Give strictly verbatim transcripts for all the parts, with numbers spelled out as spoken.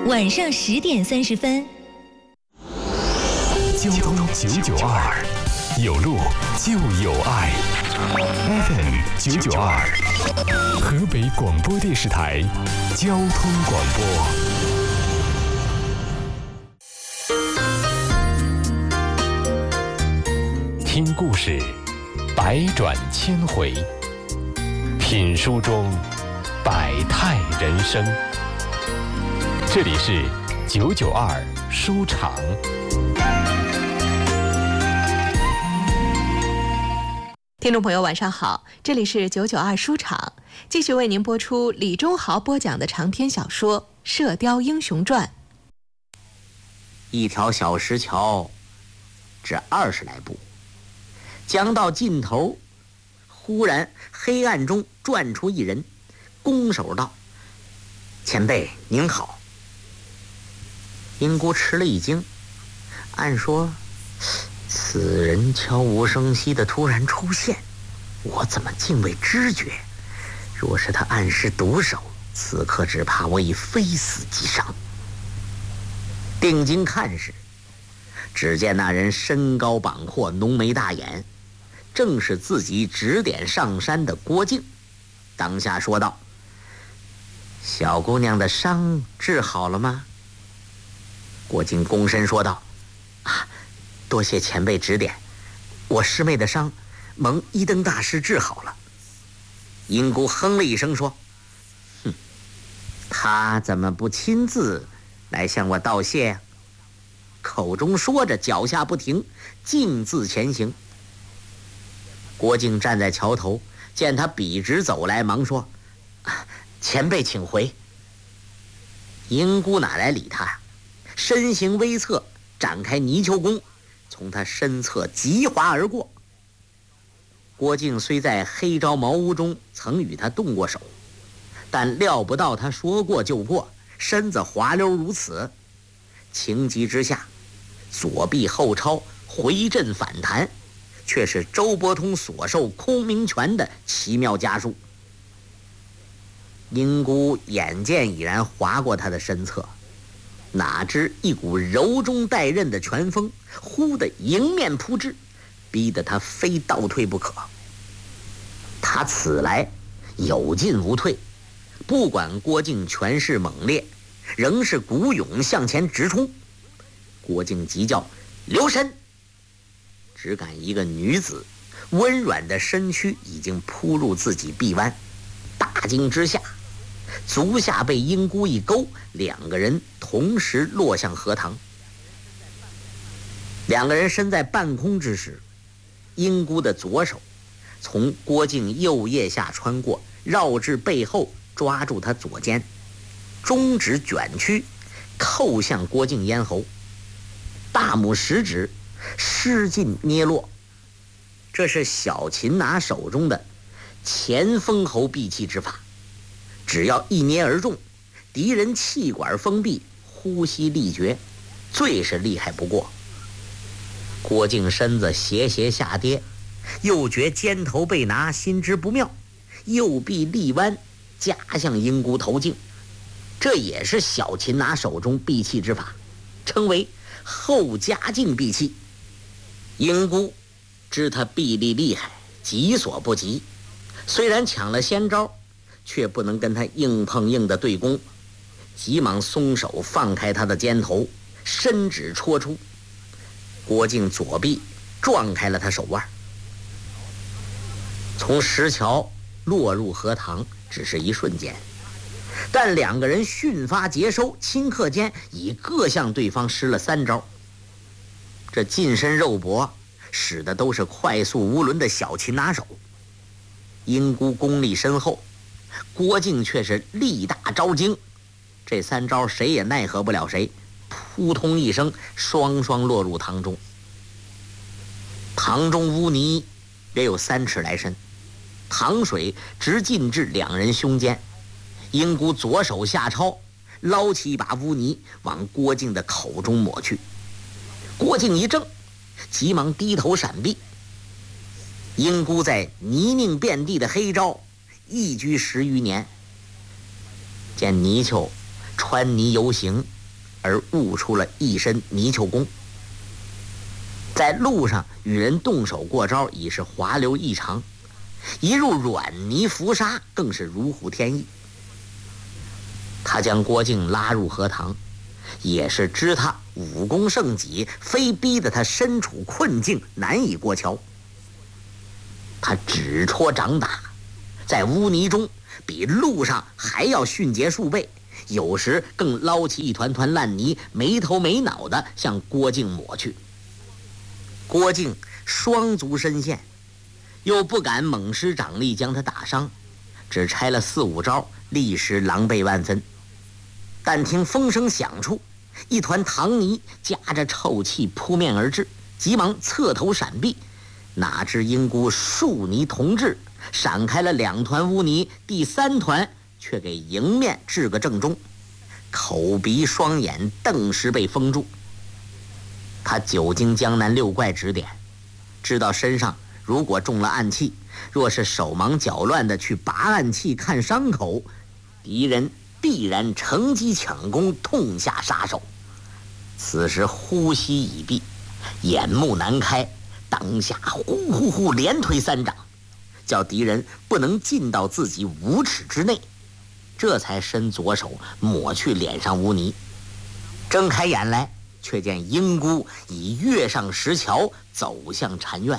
晚上十点三十分。 交通九九二，有路就有爱。F M 九九二，河北广播电视台交通广播。听故事，百转千回；品书中，百态人生。这里是九九二书场。 听众朋友晚上好，这里是九九二书场，继续为您播出李忠豪播讲的长篇小说《射雕英雄传》。 一条小石桥只二十来步，将到尽头，忽然黑暗中转出一人，拱手道：“前辈您好。”英姑吃了一惊，按说此人悄无声息地突然出现，我怎么竟未知觉？若是他暗施毒手，此刻只怕我已非死即伤。定睛看时，只见那人身高膀阔，浓眉大眼，正是自己指点上山的郭靖。当下说道：“小姑娘的伤治好了吗？”郭靖躬身说道：“啊，多谢前辈指点，我师妹的伤蒙一灯大师治好了。”英姑哼了一声说：“哼，他怎么不亲自来向我道谢呀？”口中说着，脚下不停，径自前行。郭靖站在桥头，见他笔直走来，忙说：“啊，前辈请回。”英姑哪来理他呀？身形微侧，展开泥鳅功，从他身侧急滑而过。郭靖虽在黑招茅屋中曾与他动过手，但料不到他说过就过，身子滑溜如此。情急之下，左臂后抄，回震反弹，却是周伯通所授空明拳的奇妙家术。英姑眼见已然划过他的身侧，哪知一股柔中带刃的拳风忽地迎面扑至，逼得他非倒退不可。他此来有进无退，不管郭靖拳势猛烈，仍是鼓勇向前直冲。郭靖急叫：“留神！”只感一个女子温软的身躯已经扑入自己臂弯，大惊之下，足下被英姑一勾，两个人同时落向荷塘。两个人身在半空之时，英姑的左手从郭靖右腋下穿过，绕至背后，抓住他左肩，中指卷曲，扣向郭靖咽喉，大拇食指施劲捏落。这是小擒拿手中的前封喉闭气之法，只要一捏而中，敌人气管封闭，呼吸力绝，最是厉害不过。郭靖身子斜斜下跌，又觉肩头被拿，心知不妙，右臂力弯，夹向英姑头颈。这也是小擒拿手中闭气之法，称为后夹颈闭气。英姑知他臂力厉害，己所不及，虽然抢了先招，却不能跟他硬碰硬的对攻，急忙松手放开他的肩头，伸指戳出。郭靖左臂撞开了他手腕，从石桥落入荷塘只是一瞬间，但两个人迅发节收，顷刻间已各向对方施了三招。这近身肉搏使的都是快速无伦的小擒拿手。英姑功力深厚，郭靖却是力大招精，这三招谁也奈何不了谁，扑通一声，双双落入塘中。塘中污泥约有三尺来深，塘水直进至两人胸间。英姑左手下抄，捞起一把污泥往郭靖的口中抹去。郭靖一怔，急忙低头闪避。英姑在泥泞遍地的黑招一居十余年，见泥鳅穿泥游行， 而悟出了一身泥鳅功。在路上与人动手过招已是滑溜异常，一入软泥浮沙更是如虎添翼。他将郭靖拉入荷塘，也是知他武功胜己，非逼得他身处困境难以过桥。他只戳掌打，在污泥中比路上还要迅捷数倍，有时更捞起一团团烂泥，没头没脑地向郭靖抹去。郭靖双足深陷，又不敢猛施掌力将他打伤，只拆了四五招，立时狼狈万分。但听风声响处，一团糖泥夹着臭气扑面而至，急忙侧头闪避，哪知英姑数泥同至，闪开了两团污泥，第三团却给迎面掷个正中，口鼻双眼顿时被封住。他久经江南六怪指点，知道身上如果中了暗器，若是手忙脚乱的去拔暗器看伤口，敌人必然乘机抢功，痛下杀手。此时呼吸已闭，眼目难开，当下呼呼呼连推三掌，叫敌人不能进到自己五尺之内，这才伸左手抹去脸上污泥。睁开眼来，却见英姑已跃上石桥，走向禅院。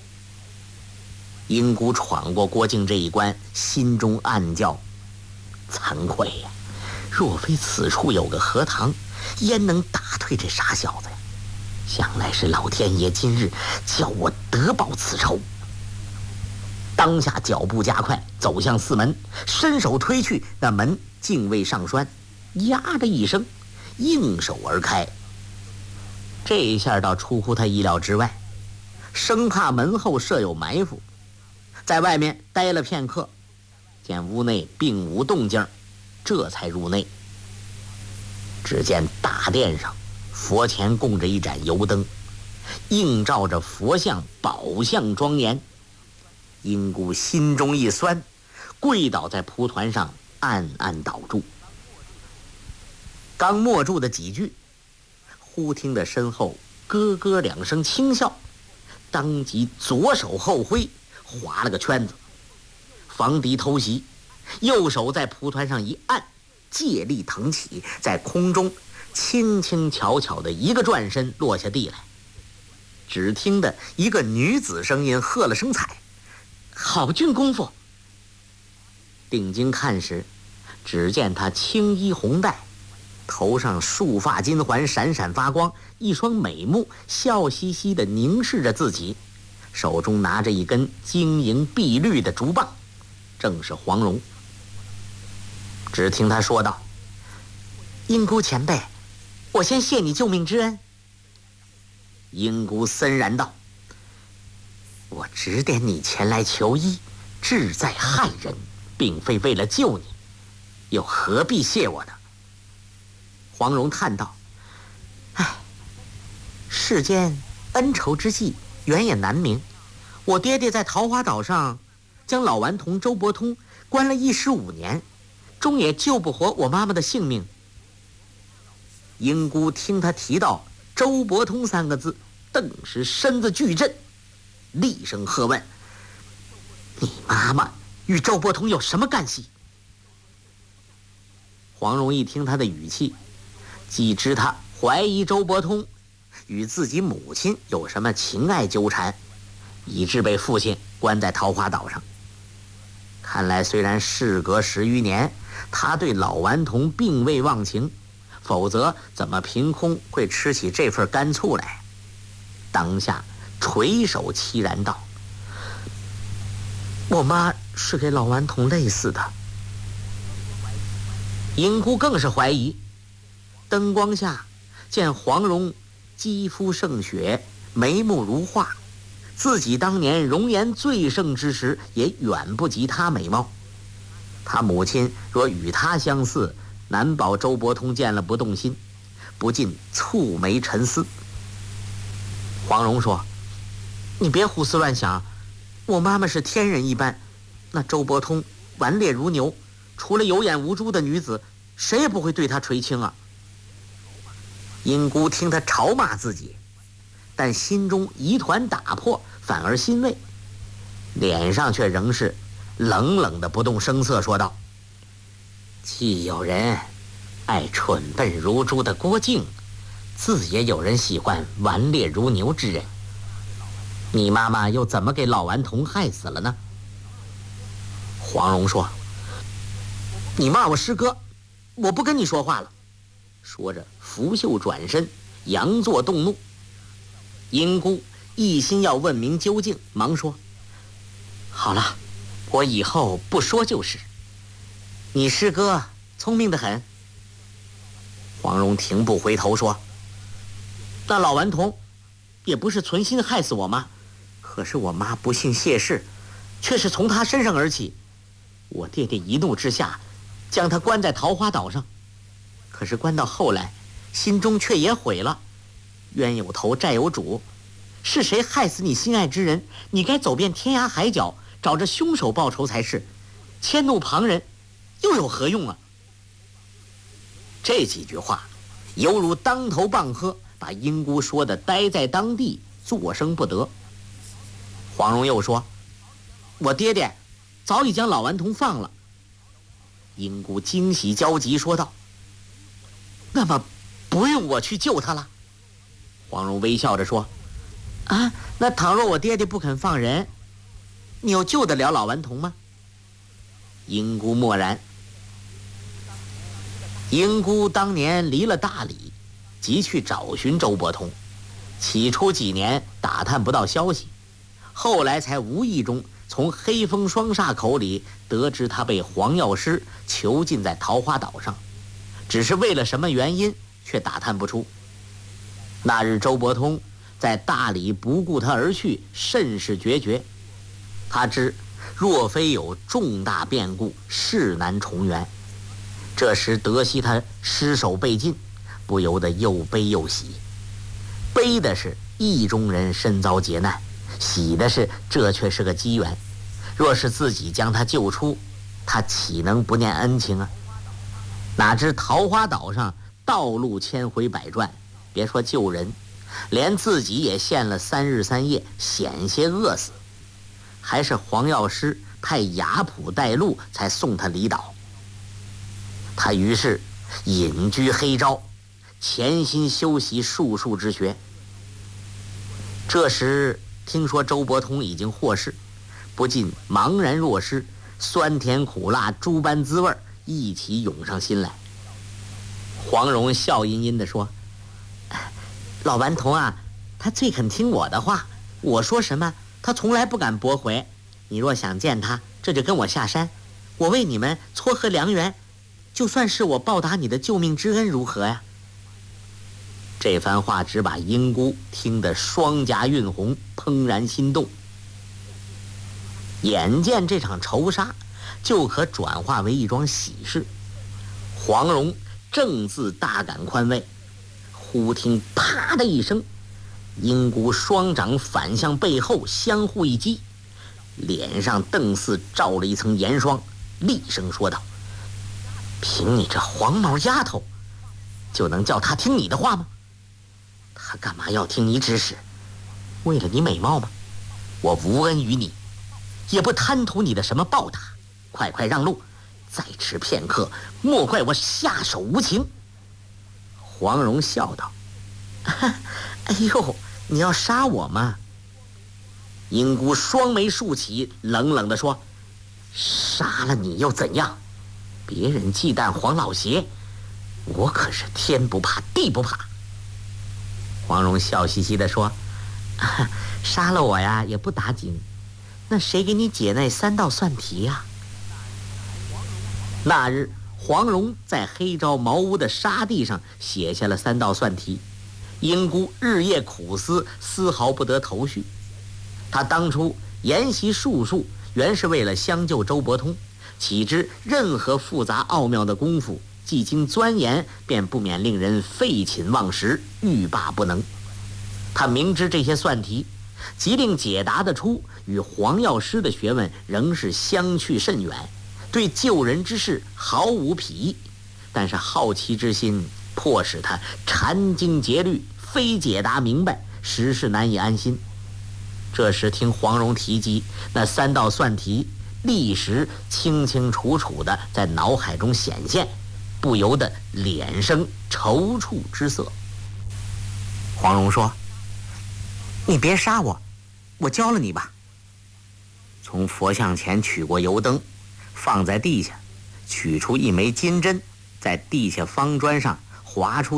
英姑闯过郭靖这一关，心中暗叫惭愧呀、啊！若非此处有个荷塘，焉能打退这傻小子呀？想来是老天爷今日叫我得报此仇。当下脚步加快，走向四门，伸手推去，那门竟未上栓，呀的一声，应手而开。这一下倒出乎他意料之外，生怕门后设有埋伏，在外面待了片刻，见屋内并无动静，这才入内。只见大殿上佛前供着一盏油灯，映照着佛像，宝相庄严。英姑心中一酸，跪倒在蒲团上，暗暗祷祝。刚默住的几句，忽听得身后咯咯两声轻笑，当即左手后挥，划了个圈子，防敌偷袭，右手在蒲团上一按，借力腾起，在空中轻轻巧巧的一个转身落下地来。只听得一个女子声音喝了声彩：“好俊功夫！”定睛看时，只见她青衣红带，头上束发金环闪闪发光，一双美目笑嘻嘻地凝视着自己，手中拿着一根晶莹碧绿的竹棒，正是黄蓉。只听他说道：“英姑前辈，我先谢你救命之恩。”英姑森然道：“我指点你前来求医，志在害人，并非为了救你，又何必谢我呢？”黄蓉叹道：“唉，世间恩仇之际，原也难明。我爹爹在桃花岛上将老顽童周伯通关了一十五年，终也救不活我妈妈的性命。”英姑听他提到周伯通三个字，顿时身子巨震，厉声喝问：“你妈妈与周伯通有什么干系？”黄蓉一听他的语气，既知他怀疑周伯通与自己母亲有什么情爱纠缠，以致被父亲关在桃花岛上。看来虽然事隔十余年，他对老顽童并未忘情，否则怎么凭空会吃起这份干醋来？当下垂手凄然道：“我妈是给老顽童累死的。”英姑更是怀疑，灯光下见黄蓉肌肤胜雪，眉目如画，自己当年容颜最盛之时也远不及她美貌。她母亲若与她相似，难保周伯通见了不动心，不禁蹙眉沉思。黄蓉说：“你别胡思乱想，我妈妈是天人一般，那周伯通顽劣如牛，除了有眼无珠的女子，谁也不会对她垂青啊。” 英姑听他嘲骂自己，但心中疑团打破，反而欣慰，脸上却仍是冷冷的不动声色，说道：既有人爱蠢笨如猪的郭靖，自也有人喜欢顽劣如牛之人。你妈妈又怎么给老顽童害死了呢？黄蓉说：你骂我师哥，我不跟你说话了。说着拂袖转身，佯作动怒。英姑一心要问明究竟，忙说：好了，我以后不说就是。你师哥聪明得很。黄蓉停步回头说：那老顽童也不是存心害死我妈，可是我妈不幸谢世，却是从他身上而起。我爹爹一怒之下将他关在桃花岛上，可是关到后来心中却也悔了。冤有头债有主，是谁害死你心爱之人，你该走遍天涯海角找着凶手报仇才是，迁怒旁人又有何用啊？这几句话犹如当头棒喝，把英姑说的呆在当地，作声不得。黄蓉又说：我爹爹早已将老顽童放了。英姑惊喜焦急说道：那么不用我去救他了？黄蓉微笑着说：啊，那倘若我爹爹不肯放人，你又救得了老顽童吗？英姑默然。英姑当年离了大理，即去找寻周伯通，起初几年打探不到消息，后来才无意中从黑风双煞口里得知他被黄药师囚禁在桃花岛上，只是为了什么原因却打探不出。那日周伯通在大理不顾他而去，甚是决绝。他知若非有重大变故，事难重圆。这时得悉他尸首被禁，不由得又悲又喜。悲的是意中人身遭劫难，喜的是这却是个机缘。若是自己将他救出，他岂能不念恩情啊？哪知桃花岛上道路千回百转，别说救人，连自己也陷了三日三夜，险些饿死。还是黄药师派雅普带路，才送他离岛。他于是隐居黑沼，潜心修习术数之学。这时听说周伯通已经获释，不禁茫然若失，酸甜苦辣诸般滋味一起涌上心来。黄蓉笑吟吟地说：老顽童啊，他最肯听我的话，我说什么他从来不敢驳回。你若想见他，这就跟我下山，我为你们撮合良缘，就算是我报答你的救命之恩，如何呀？这番话只把英姑听得双颊晕红，怦然心动。眼见这场仇杀就可转化为一桩喜事，黄蓉正自大感宽慰，忽听啪的一声，英姑双掌反向背后相互一击，脸上瞪似罩了一层盐霜，厉声说道：凭你这黄毛丫头，就能叫他听你的话吗？他干嘛要听你指使？为了你美貌吗？我无恩于你，也不贪图你的什么报答，快快让路，再迟片刻，莫怪我下手无情。黄蓉笑道：哎呦，你要杀我吗？英姑双眉竖起，冷冷地说：杀了你又怎样？别人忌惮黄老邪，我可是天不怕地不怕。黄蓉笑嘻嘻地说：啊，杀了我呀也不打紧，那谁给你解那三道算题呀？那日黄蓉在黑沼茅屋的沙地上写下了三道算题，英姑日夜苦思，丝毫不得头绪。他当初研习术数，原是为了相救周伯通，岂知任何复杂奥妙的功夫，既经钻研，便不免令人废寝忘食，欲罢不能。他明知这些算题，即令解答得出，与黄药师的学问仍是相去甚远，对救人之事毫无裨益，但是好奇之心迫使他缠经节律，非解答明白，实是难以安心。这时听黄蓉提及那三道算题，立时清清楚楚地在脑海中显现，不由得脸生踌躇之色。黄蓉说：“你别杀我，我教了你吧。”从佛像前取过油灯，放在地下，取出一枚金针，在地下方砖上划出